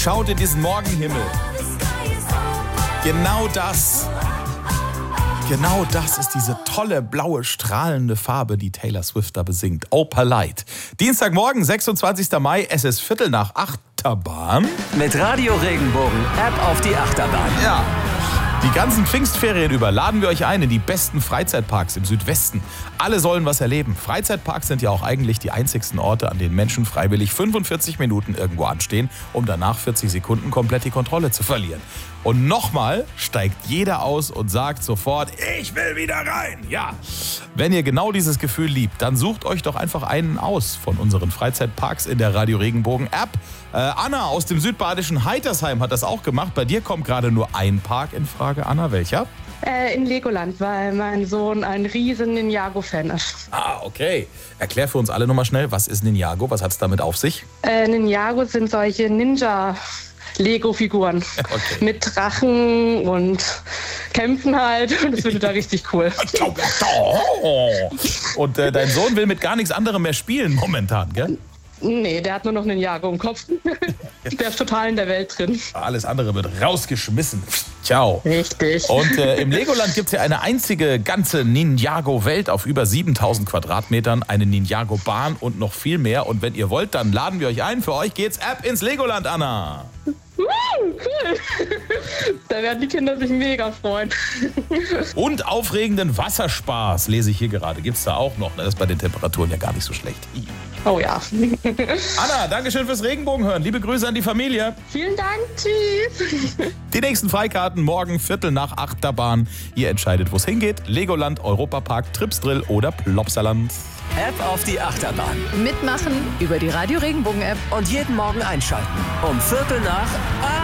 Schaut in diesen Morgenhimmel. Genau das ist diese tolle, blaue, strahlende Farbe, die Taylor Swift da besingt. Opal Light. Dienstagmorgen, 26. Mai, es ist 7:45 Achterbahn. Mit Radio Regenbogen, App auf die Achterbahn. Ja. Die ganzen Pfingstferien über laden wir euch ein in die besten Freizeitparks im Südwesten. Alle sollen was erleben. Freizeitparks sind ja auch eigentlich die einzigsten Orte, an denen Menschen freiwillig 45 Minuten irgendwo anstehen, um danach 40 Sekunden komplett die Kontrolle zu verlieren. Und nochmal steigt jeder aus und sagt sofort, ich will wieder rein. Ja, wenn ihr genau dieses Gefühl liebt, dann sucht euch doch einfach einen aus von unseren Freizeitparks in der Radio Regenbogen App. Anna aus dem südbadischen Heitersheim hat das auch gemacht. Bei dir kommt gerade nur ein Park in Frage. Anna, welcher? In Legoland, weil mein Sohn ein riesen Ninjago-Fan ist. Ah, okay. Erklär für uns alle nochmal schnell, was ist Ninjago? Was hat es damit auf sich? Ninjago sind solche Ninja-Lego-Figuren. Okay. Mit Drachen und Kämpfen halt. Das findet er richtig cool. Und dein Sohn will mit gar nichts anderem mehr spielen momentan, gell? Nee, der hat nur noch Ninjago im Kopf. Der ist total in der Welt drin. Alles andere wird rausgeschmissen. Ciao. Richtig. Und im Legoland gibt es ja eine einzige ganze Ninjago-Welt auf über 7000 Quadratmetern, eine Ninjago-Bahn und noch viel mehr. Und wenn ihr wollt, dann laden wir euch ein. Für euch geht's ab ins Legoland, Anna. Cool. Da werden die Kinder sich mega freuen. Und aufregenden Wasserspaß, lese ich hier gerade. Gibt's da auch noch. Das ist bei den Temperaturen ja gar nicht so schlecht. Oh ja. Anna, danke schön fürs Regenbogenhören. Liebe Grüße an die Familie. Vielen Dank. Tschüss. Die nächsten Freikarten morgen 7:45 Achterbahn. Ihr entscheidet, wo es hingeht. Legoland, Europapark, Tripsdrill oder Plopsaland. App auf die Achterbahn. Mitmachen über die Radio Regenbogen App. Und jeden Morgen einschalten. Um 7:45